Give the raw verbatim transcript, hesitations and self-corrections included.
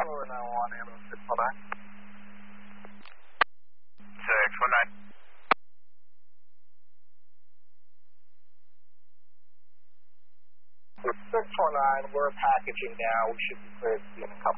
Four nine one ambulance six one nine. Six one nine. six one nine, we're packaging now. We should be cleared to be in a couple.